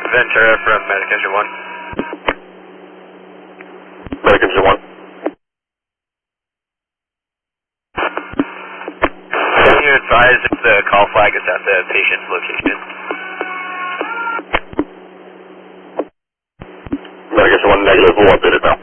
Ventura from Medic Engine 1. Medic Engine 1. Can you advise if the call flag is at the patient's location? Medic Engine 1 negative, we'll update it now.